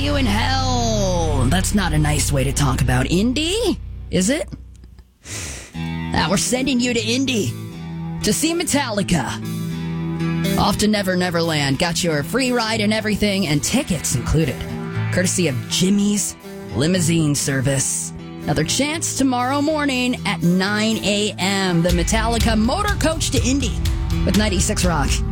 you in hell. That's not a nice way to talk about Indy, is it? We're sending you to Indy to see Metallica. Off to Never Never Land. Got your free ride and everything, and tickets included. Courtesy of Jimmy's Limousine Service. Another chance tomorrow morning at 9 a.m. The Metallica Motor Coach to Indy with 96 Rock.